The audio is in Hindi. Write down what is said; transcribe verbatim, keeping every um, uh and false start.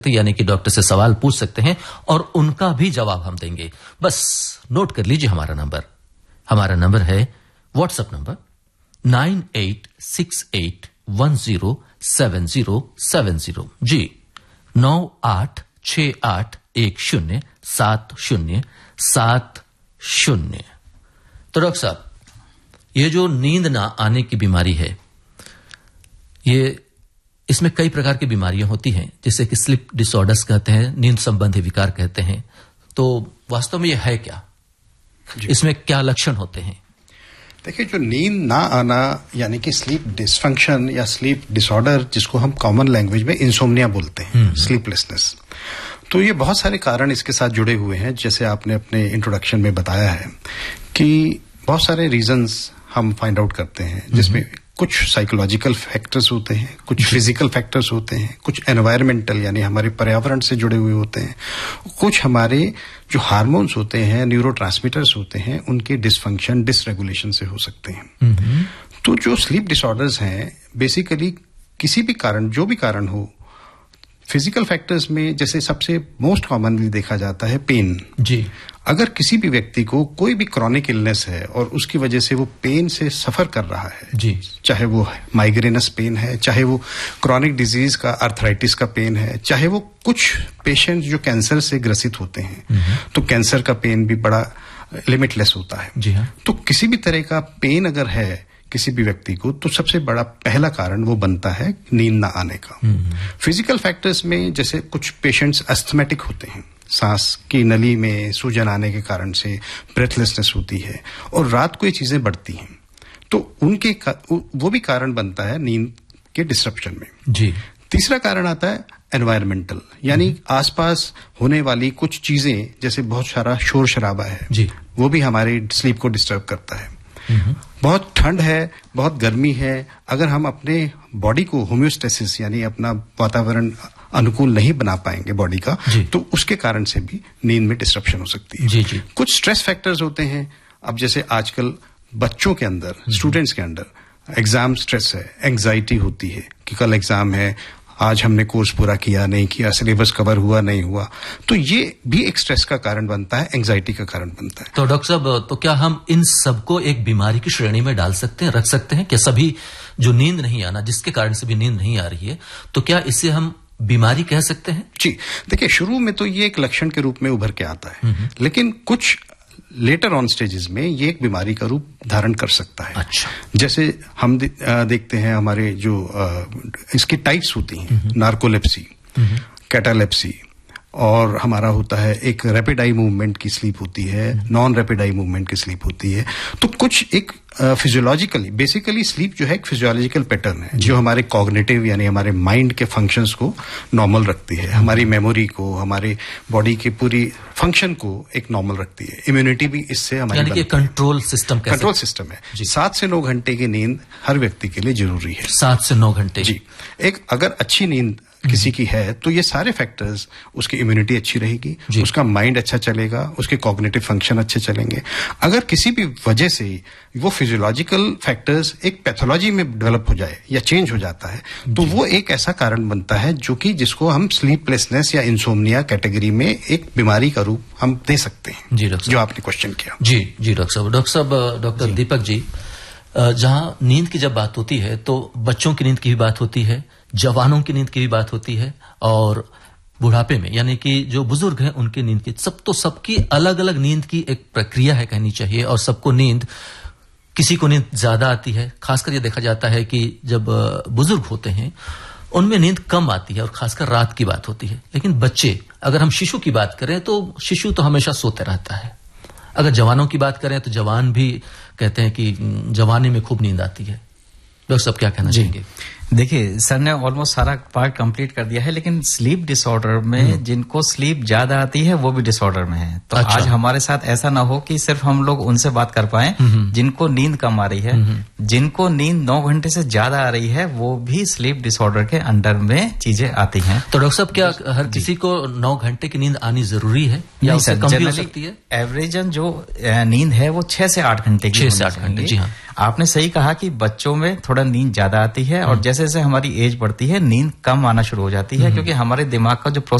यानी कि डॉक्टर से सवाल पूछ सकते हैं और उनका भी जवाब हम देंगे। बस नोट कर लीजिए हमारा नंबर। हमारा नंबर है WhatsApp number nine eight six eight one zero seven zero seven zero. जी, नौ आठ छह आठ एक शून्य सात शून्य सात शून्य। तो डॉक्टर साहब, ये जो नींद ना आने की बीमारी है, ये इसमें कई प्रकार की बीमारियां होती हैं, जैसे कि स्लीप डिसऑर्डर्स कहते हैं, नींद संबंधी विकार कहते हैं। तो वास्तव में ये है क्या? इसमें क्या लक्षण होते हैं? देखिए, जो नींद ना आना यानी कि स्लीप डिसफंक्शन या स्लीप डिसऑर्डर, जिसको हम कॉमन लैंग्वेज में इंसोम्निया बोलते हैं, स्लीपलेसनेस, तो ये बहुत सारे कारण इसके साथ जुड़े हुए हैं। जैसे आपने अपने इंट्रोडक्शन में बताया है कि बहुत सारे रीजंस हम फाइंड आउट करते हैं, जिसमें कुछ साइकोलॉजिकल फैक्टर्स होते हैं, कुछ फिजिकल फैक्टर्स होते हैं, कुछ एनवायरमेंटल यानी हमारे पर्यावरण से जुड़े हुए होते हैं, कुछ हमारे जो हार्मोन्स होते हैं, न्यूरोट्रांसमीटर्स होते हैं, उनके डिसफंक्शन, डिसरेगुलेशन से हो सकते हैं। तो जो स्लीप डिसऑर्डर्स हैं, बेसिकली किसी भी कारण, जो भी कारण हो, फिजिकल फैक्टर्स में जैसे सबसे मोस्ट कॉमनली देखा जाता है पेन। जी, अगर किसी भी व्यक्ति को कोई भी क्रॉनिक इलनेस है और उसकी वजह से वो पेन से सफर कर रहा है, जी, चाहे वो माइग्रेनस पेन है, चाहे वो क्रॉनिक डिजीज का अर्थराइटिस का पेन है, चाहे वो कुछ पेशेंट जो कैंसर से ग्रसित होते हैं, तो कैंसर का पेन भी बड़ा लिमिटलेस होता है। जी हाँ। तो किसी भी तरह का पेन अगर है किसी भी व्यक्ति को, तो सबसे बड़ा पहला कारण वो बनता है नींद ना आने का। फिजिकल फैक्टर्स में जैसे कुछ पेशेंट्स अस्थमेटिक होते हैं, सांस की नली में सूजन आने के कारण से ब्रेथलेसनेस होती है और रात को ये चीजें बढ़ती हैं, तो उनके वो भी कारण बनता है नींद के डिस्ट्रप्शन में। जी। तीसरा कारण आता है एनवायरमेंटल, यानी आसपास होने वाली कुछ चीजें, जैसे बहुत सारा शोर शराबा है, जी, वो भी हमारे स्लीप को डिस्टर्ब करता है। बहुत ठंड है, बहुत गर्मी है, अगर हम अपने बॉडी को होम्योस्टेसिस यानी अपना वातावरण अनुकूल नहीं बना पाएंगे बॉडी का, तो उसके कारण से भी नींद में डिस्ट्रप्शन हो सकती है। जी, जी। कुछ स्ट्रेस फैक्टर्स होते हैं। अब जैसे आजकल बच्चों के अंदर, स्टूडेंट्स के अंदर एग्जाम स्ट्रेस है, एंग्जाइटी होती है कि कल एग्जाम है, आज हमने कोर्स पूरा किया नहीं किया, सिलेबस कवर हुआ नहीं हुआ, तो ये भी एक स्ट्रेस का कारण बनता है, एंग्जाइटी का कारण बनता है। तो डॉक्टर साहब, तो क्या हम इन सबको एक बीमारी की श्रेणी में डाल सकते हैं, रख सकते हैं? क्या सभी जो नींद नहीं आना, जिसके कारण से भी नींद नहीं आ रही है, तो क्या इसे हम बीमारी कह सकते हैं? जी, देखिए, शुरू में तो ये एक लक्षण के रूप में उभर के आता है, लेकिन कुछ लेटर ऑन स्टेजेस में ये एक बीमारी का रूप धारण कर सकता है। अच्छा। जैसे हम दे, देखते हैं हमारे जो आ, इसकी टाइप्स होती हैं, नार्कोलेप्सी, कैटालेप्सी, और हमारा होता है एक रैपिड आई मूवमेंट की स्लीप होती है, नॉन रैपिड आई मूवमेंट की स्लीप होती है। तो कुछ एक फिजियोलॉजिकली, बेसिकली स्लीप जो है एक फिजियोलॉजिकल पैटर्न है जो हमारे कॉग्निटिव यानी हमारे माइंड के फंक्शंस को नॉर्मल रखती है, हमारी मेमोरी को, हमारे बॉडी के पूरी फंक्शन को एक नॉर्मल रखती है। इम्यूनिटी भी इससे हमारी यानी कि कंट्रोल सिस्टम, कंट्रोल सिस्टम है। सात से नौ घंटे की नींद हर व्यक्ति के लिए जरूरी है। सात से नौ घंटे जी। एक अगर अच्छी नींद किसी की है तो ये सारे फैक्टर्स, उसकी इम्यूनिटी अच्छी रहेगी, उसका माइंड अच्छा चलेगा, उसके कॉग्निटिव फंक्शन अच्छे चलेंगे। अगर किसी भी वजह से वो फिजियोलॉजिकल फैक्टर्स एक पैथोलॉजी में डेवलप हो जाए या चेंज हो जाता है, तो वो एक ऐसा कारण बनता है जो कि जिसको हम स्लीपलेसनेस या इंसोम्निया कैटेगरी में एक बीमारी का रूप हम दे सकते हैं। जी डॉक्टर, जो आपने क्वेश्चन किया। जी जी डॉक्टर साहब। डॉक्टर साहब, डॉक्टर दीपक जी, जहां नींद की जब बात होती है तो बच्चों की नींद की भी बात होती है, जवानों की नींद की भी बात होती है, और बुढ़ापे में यानी कि जो बुजुर्ग हैं उनकी नींद की, सब तो सबकी अलग अलग नींद की एक प्रक्रिया है कहनी चाहिए, और सबको नींद, किसी को नींद ज्यादा आती है। खासकर ये देखा जाता है कि जब बुजुर्ग होते हैं उनमें नींद कम आती है, और खासकर रात की बात होती है। लेकिन बच्चे, अगर हम शिशु की बात करें तो शिशु तो हमेशा सोते रहता है। अगर जवानों की बात करें तो जवान भी कहते हैं कि जवानी में खूब नींद आती है। डॉक्टर साहब क्या कहना चाहेंगे? देखिए, सर ने ऑलमोस्ट सारा पार्ट कंप्लीट कर दिया है, लेकिन स्लीप डिसऑर्डर में जिनको स्लीप ज्यादा आती है वो भी डिसऑर्डर में है। तो अच्छा। आज हमारे साथ ऐसा ना हो कि सिर्फ हम लोग उनसे बात कर पाए जिनको नींद कम आ रही है, जिनको नींद नौ घंटे से ज्यादा आ रही है, वो भी स्लीप डिसऑर्डर के अंडर में चीजें आती हैं। तो डॉक्टर साहब, क्या हर किसी को नौ घंटे की नींद आनी जरूरी है या उससे कम भी हो सकती है? एवरेजन जो नींद है वो छह से आठ घंटे की, छह से आठ घंटे। जी हाँ, आपने सही कहा कि बच्चों में थोड़ा नींद ज्यादा आती है, और जैसे जैसे जैसे हमारी एज बढ़ती है नींद कम आना शुरू हो जाती है, क्योंकि हमारे दिमाग का जो